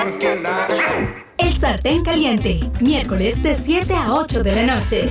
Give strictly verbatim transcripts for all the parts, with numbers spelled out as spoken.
El Sartén Caliente, miércoles de siete a ocho de la noche.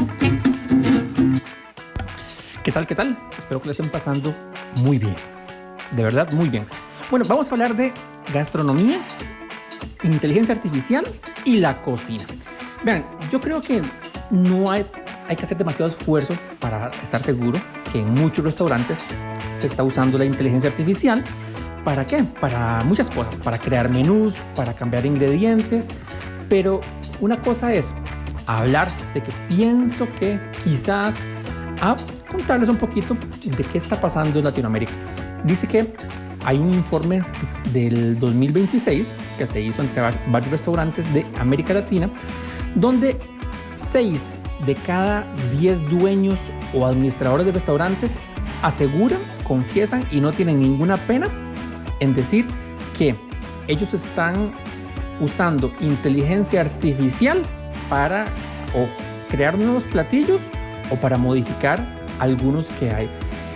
¿Qué tal, qué tal? Espero que lo estén pasando muy bien. De verdad, muy bien. Bueno, vamos a hablar de gastronomía, inteligencia artificial y la cocina. Vean, yo creo que no hay, hay que hacer demasiado esfuerzo para estar seguro que en muchos restaurantes se está usando la inteligencia artificial. ¿Para qué? Para muchas cosas, para crear menús, para cambiar ingredientes, pero una cosa es hablar de que pienso que quizás a contarles un poquito de qué está pasando en Latinoamérica. Dice que hay un informe del dos mil veintiséis que se hizo entre varios restaurantes de América Latina, donde seis de cada diez dueños o administradores de restaurantes aseguran, confiesan y no tienen ninguna pena en decir que ellos están usando inteligencia artificial para o crear nuevos platillos o para modificar algunos que hay.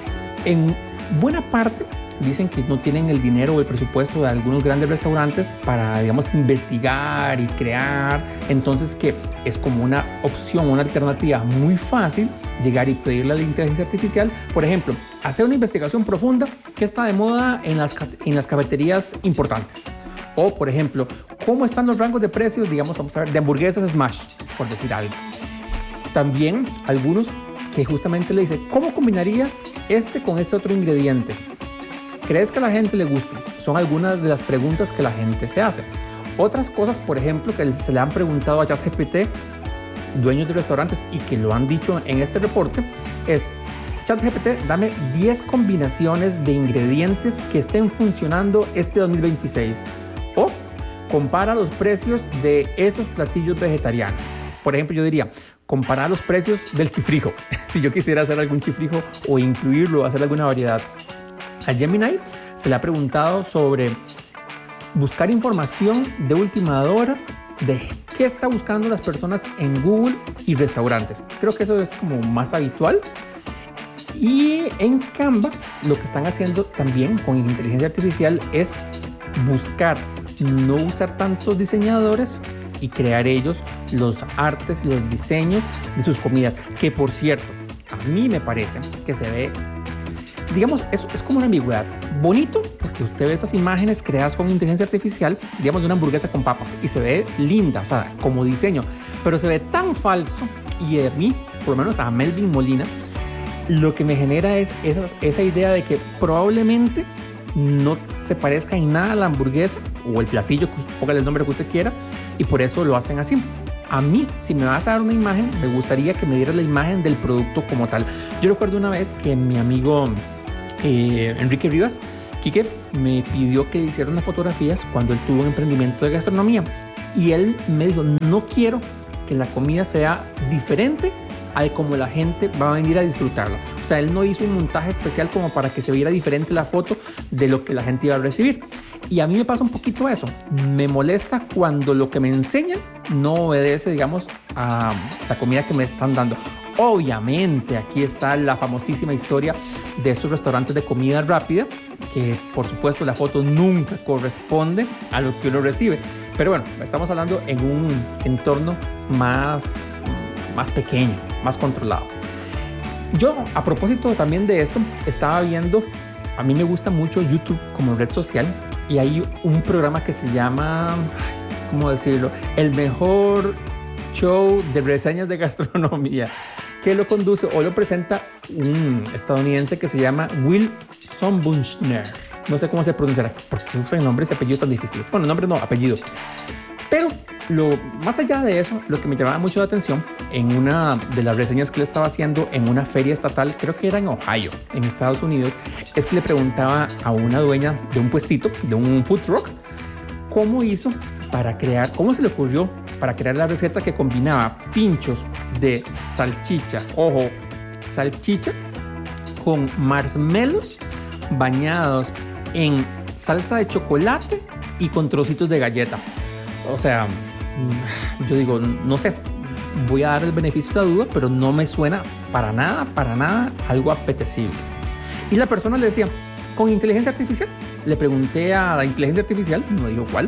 En buena parte dicen que no tienen el dinero o el presupuesto de algunos grandes restaurantes para, digamos, investigar y crear. Entonces que es como una opción, una alternativa muy fácil llegar y pedirle a la inteligencia artificial, por ejemplo, hacer una investigación profunda que está de moda en las, en las cafeterías importantes. O, por ejemplo, cómo están los rangos de precios, digamos, vamos a ver, de hamburguesas Smash, por decir algo. También algunos que justamente le dicen, ¿cómo combinarías este con este otro ingrediente? ¿Crees que a la gente le guste? Son algunas de las preguntas que la gente se hace. Otras cosas, por ejemplo, que se le han preguntado a ChatGPT, dueños de restaurantes, y que lo han dicho en este reporte, es: ChatGPT, dame diez combinaciones de ingredientes que estén funcionando este dos mil veintiséis. O compara los precios de estos platillos vegetarianos. Por ejemplo, yo diría, comparar los precios del chifrijo. Si yo quisiera hacer algún chifrijo o incluirlo, hacer alguna variedad. A Gemini se le ha preguntado sobre buscar información de última hora de qué está buscando las personas en Google y restaurantes. Creo que eso es como más habitual. Y en Canva lo que están haciendo también con inteligencia artificial es buscar no usar tantos diseñadores y crear ellos los artes y los diseños de sus comidas, que por cierto, a mí me parece que se ve, digamos, es, es como una ambigüedad. Bonito, porque usted ve esas imágenes creadas con inteligencia artificial, digamos, de una hamburguesa con papas, y se ve linda, o sea, como diseño, pero se ve tan falso, y a mí, por lo menos a Melvin Molina, lo que me genera es esa, esa idea de que probablemente no se parezca en nada a la hamburguesa o el platillo, póngale el nombre que usted quiera, y por eso lo hacen así. A mí, si me vas a dar una imagen, me gustaría que me dieras la imagen del producto como tal. Yo recuerdo una vez que mi amigo eh, Enrique Rivas, Quique, me pidió que hiciera unas fotografías cuando él tuvo un emprendimiento de gastronomía. Y él me dijo, no quiero que la comida sea diferente a de cómo la gente va a venir a disfrutarla. O sea, él no hizo un montaje especial como para que se viera diferente la foto de lo que la gente iba a recibir. Y a mí me pasa un poquito eso. Me molesta cuando lo que me enseñan no obedece, digamos, a la comida que me están dando. Obviamente, aquí está la famosísima historia de estos restaurantes de comida rápida, que por supuesto la foto nunca corresponde a lo que uno recibe. Pero bueno, estamos hablando en un entorno más, más pequeño, más controlado. Yo, a propósito también de esto, estaba viendo, a mí me gusta mucho YouTube como red social, y hay un programa que se llama, ¿cómo decirlo? El mejor show de reseñas de gastronomía, que lo conduce o lo presenta un estadounidense que se llama Will Sonbuchner. No sé cómo se pronunciará, porque usan nombres y apellidos tan difíciles. Bueno, nombre no, apellido. Pero lo, más allá de eso, lo que me llamaba mucho la atención en una de las reseñas que le estaba haciendo en una feria estatal, creo que era en Ohio, en Estados Unidos, es que le preguntaba a una dueña de un puestito, de un food truck, cómo hizo para crear, cómo se le ocurrió para crear la receta que combinaba pinchos de salchicha, ojo, salchicha con marshmallows bañados en salsa de chocolate y con trocitos de galleta. O sea, yo digo, no sé, voy a dar el beneficio de la duda, pero no me suena para nada, para nada algo apetecible. Y la persona le decía, ¿con inteligencia artificial? Le pregunté a la inteligencia artificial, no digo cuál,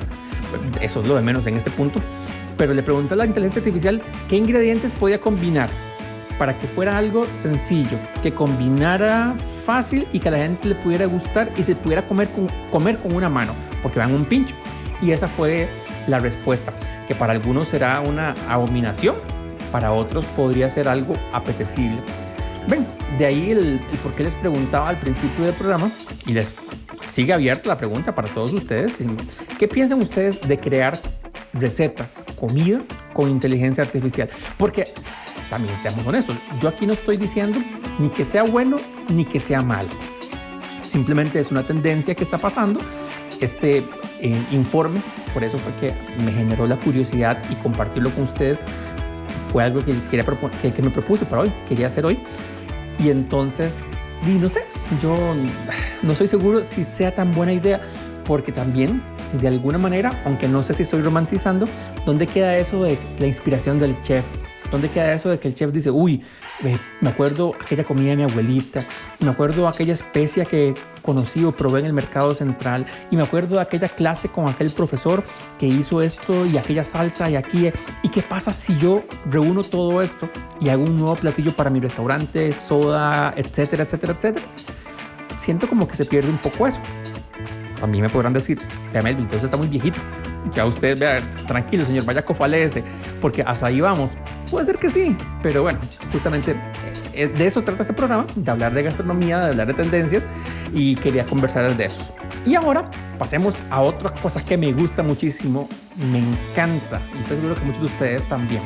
eso es lo de menos en este punto. Pero le pregunté a la inteligencia artificial qué ingredientes podía combinar para que fuera algo sencillo, que combinara fácil y que a la gente le pudiera gustar y se pudiera comer con, comer con una mano, porque van un pincho. Y esa fue la respuesta, que para algunos será una abominación, para otros podría ser algo apetecible. Ven, de ahí el, el por qué les preguntaba al principio del programa, y les sigue abierta la pregunta para todos ustedes. ¿Qué piensan ustedes de crear recetas, comida con inteligencia artificial? Porque también seamos honestos, yo aquí no estoy diciendo ni que sea bueno ni que sea malo. Simplemente es una tendencia que está pasando. Este eh, informe, por eso fue que me generó la curiosidad y compartirlo con ustedes. Fue algo que, quería que, que me propuse para hoy, quería hacer hoy. Y entonces, y no sé, yo no estoy seguro si sea tan buena idea, porque también, de alguna manera, aunque no sé si estoy romantizando, ¿dónde queda eso de la inspiración del chef? ¿Dónde queda eso de que el chef dice, uy, me acuerdo aquella comida de mi abuelita, y me acuerdo aquella especia que conocí o probé en el mercado central, y me acuerdo de aquella clase con aquel profesor que hizo esto y aquella salsa y aquí? ¿Y qué pasa si yo reúno todo esto y hago un nuevo platillo para mi restaurante, soda, etcétera, etcétera, etcétera? Siento como que se pierde un poco eso. A mí me podrán decir, vea Melvin, entonces está muy viejito. Ya usted, vea, tranquilo señor, vaya cofalece, porque hasta ahí vamos. Puede ser que sí, pero bueno, justamente de eso trata este programa, de hablar de gastronomía, de hablar de tendencias, y quería conversar de eso. Y ahora pasemos a otra cosa que me gusta muchísimo, me encanta, y estoy seguro que muchos de ustedes también.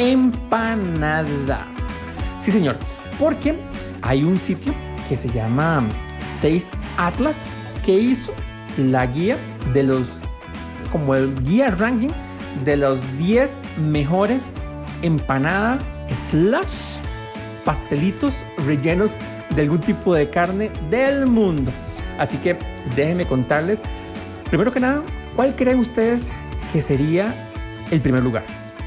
Empanadas. Sí señor, porque hay un sitio que se llama Taste Atlas que hizo la guía de los, como el guía ranking de los diez mejores empanadas slash pastelitos rellenos de algún tipo de carne del mundo. Así que déjenme contarles, primero que nada, ¿cuál creen ustedes que sería el primer lugar?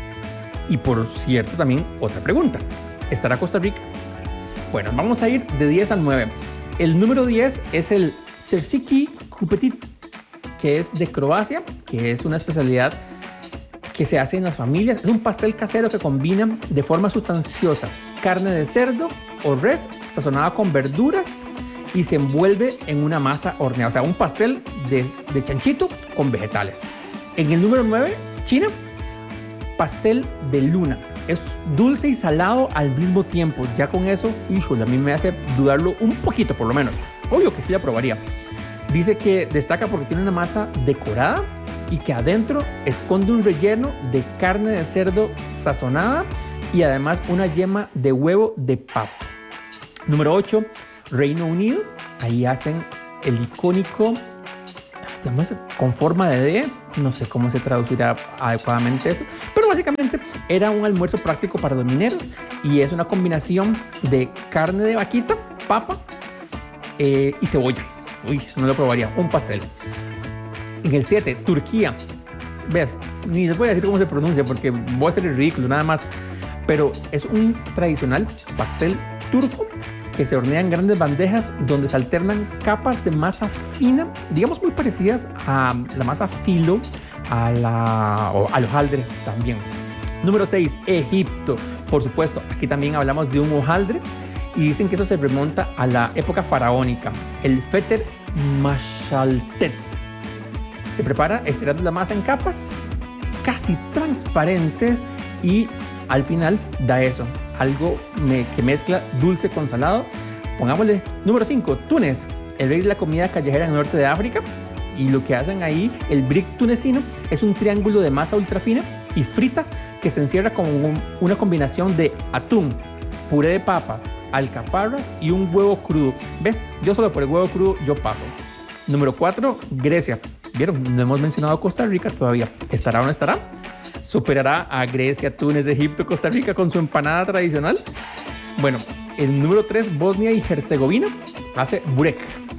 Y por cierto, también otra pregunta, ¿estará Costa Rica? Bueno, vamos a ir de diez al nueve. El número diez es el Tzatziki Kupetit, que es de Croacia, que es una especialidad que se hace en las familias. Es un pastel casero que combina de forma sustanciosa carne de cerdo o res sazonada con verduras y se envuelve en una masa horneada. O sea, un pastel de, de chanchito con vegetales. En el número nueve, China, pastel de luna. Es dulce y salado al mismo tiempo. Ya con eso, híjole, a mí me hace dudarlo un poquito, por lo menos. Obvio que sí la probaría. Dice que destaca porque tiene una masa decorada y que adentro esconde un relleno de carne de cerdo sazonada y además una yema de huevo de papa. Número ocho, Reino Unido. Ahí hacen el icónico, digamos, con forma de D. No sé cómo se traducirá adecuadamente eso, pero básicamente era un almuerzo práctico para los mineros y es una combinación de carne de vaquita, papa eh, y cebolla. Uy, no lo probaría. Un pastel. En el siete, Turquía. Ves, ni les voy a decir cómo se pronuncia porque voy a hacer el ridículo nada más. Pero es un tradicional pastel turco que se hornea en grandes bandejas donde se alternan capas de masa fina, digamos muy parecidas a la masa filo, a la, o al hojaldre también. Número seis, Egipto. Por supuesto, aquí también hablamos de un hojaldre y dicen que eso se remonta a la época faraónica, el Feter Mashaltet. Se prepara estirando la masa en capas casi transparentes y al final da eso, algo me, que mezcla dulce con salado. Pongámosle número cinco, Túnez, el rey de la comida callejera en el norte de África. Y lo que hacen ahí, el brick tunecino, es un triángulo de masa ultra fina y frita que se encierra con un, una combinación de atún, puré de papa, alcaparras y un huevo crudo. ¿Ven? Yo solo por el huevo crudo yo paso. Número cuatro, Grecia. ¿Vieron? No hemos mencionado Costa Rica todavía. ¿Estará o no estará? ¿Superará a Grecia, Túnez, Egipto, Costa Rica con su empanada tradicional? Bueno, el número tres, Bosnia y Herzegovina, hace burek,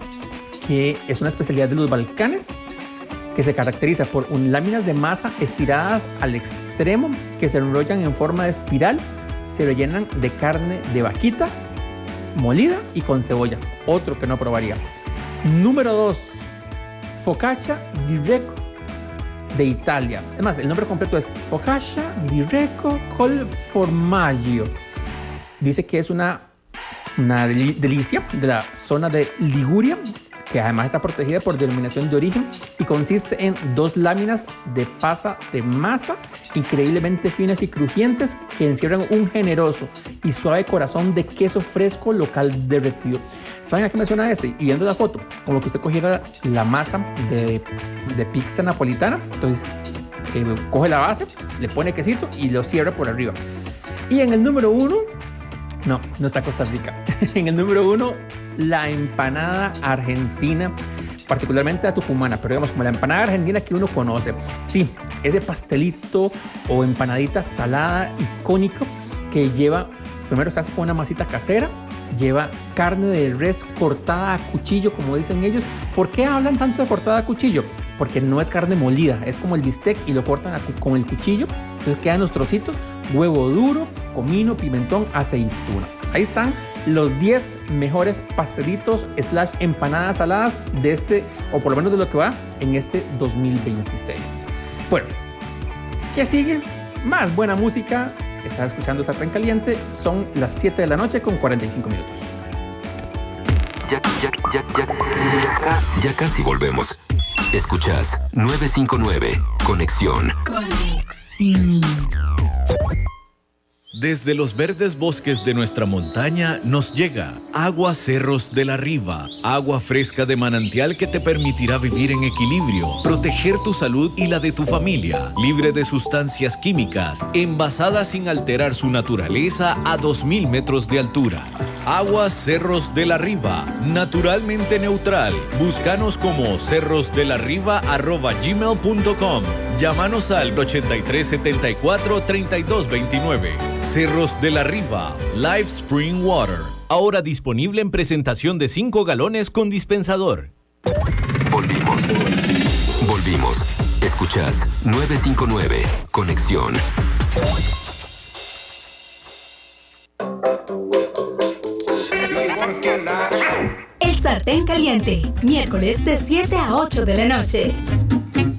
que es una especialidad de los Balcanes que se caracteriza por un, láminas de masa estiradas al extremo que se enrollan en forma de espiral, se rellenan de carne de vaquita molida y con cebolla. Otro que no probaría. Número dos, focaccia di Recco, de Italia. Además, el nombre completo es Focaccia di Recco col Formaggio. Dice que es una, una delicia de la zona de Liguria, que además está protegida por denominación de origen y consiste en dos láminas de pasa de masa increíblemente finas y crujientes que encierran un generoso y suave corazón de queso fresco local derretido. ¿Saben a qué me suena este? Y viendo la foto, como que usted cogiera la masa de, de pizza napolitana, entonces eh, coge la base, le pone quesito y lo cierra por arriba. Y en el número uno, no, no está Costa Rica. En el número uno, la empanada argentina, particularmente la tucumana, pero digamos como la empanada argentina que uno conoce. Sí, ese pastelito o empanadita salada icónico que lleva, primero se hace con una masita casera, lleva carne de res cortada a cuchillo, como dicen ellos. ¿Por qué hablan tanto de cortada a cuchillo? Porque no es carne molida, es como el bistec y lo cortan con el cuchillo, entonces quedan los trocitos, huevo duro, comino, pimentón, aceituna. Ahí están los diez mejores pastelitos slash empanadas saladas de este, o por lo menos de lo que va en este dos mil veintiséis. Bueno, ¿qué sigue? Más buena música. Estás escuchando Sartén Caliente. Son las siete de la noche con cuarenta y cinco minutos. Ya, ya, ya, ya, ya, ya casi volvemos. Escuchas novecientos cincuenta y nueve, Conexión. Conexión. Desde los verdes bosques de nuestra montaña nos llega Agua Cerros de la Riva, agua fresca de manantial que te permitirá vivir en equilibrio, proteger tu salud y la de tu familia, libre de sustancias químicas, envasada sin alterar su naturaleza a dos mil metros de altura. Agua Cerros de la Riva, naturalmente neutral. Búscanos como cerrosdelarriba arroba gmail punto com. Llámanos al ochenta y tres setenta y cuatro treinta y dos veintinueve. Cerros de la Riva, Live Spring Water. Ahora disponible en presentación de cinco galones con dispensador. Volvimos. Volvimos. Escuchas novecientos cincuenta y nueve, Conexión. El Sartén Caliente, miércoles de siete a ocho de la noche.